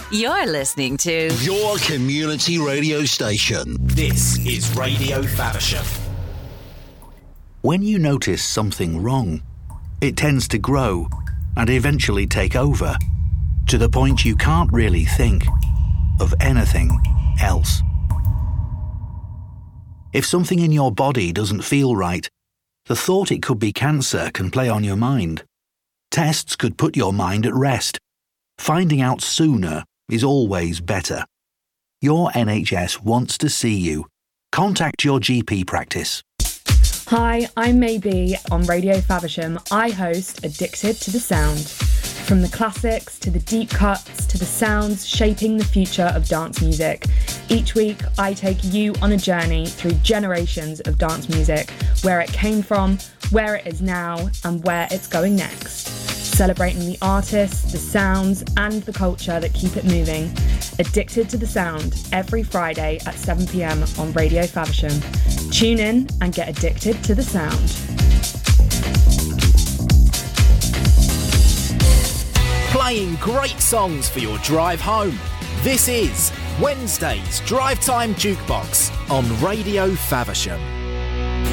You're listening to your community radio station. This is Radio Faversham. When you notice something wrong, it tends to grow and eventually take over, to the point you can't really think of anything else. If something in your body doesn't feel right, the thought it could be cancer can play on your mind. Tests could put your mind at rest. Finding out sooner is always better. Your NHS wants to see you. Contact your GP practice. Hi, I'm Maybe. On Radio Faversham, I host Addicted to the Sound. From the classics to the deep cuts to the sounds shaping the future of dance music. Each week, I take you on a journey through generations of dance music, where it came from, where it is now, and where it's going next. Celebrating the artists, the sounds, and the culture that keep it moving. Addicted to the Sound, every Friday at 7 p.m. on Radio Faversham. Tune in and get addicted to the sound. Playing great songs for your drive home. This is Wednesday's Drive Time Jukebox on Radio Faversham.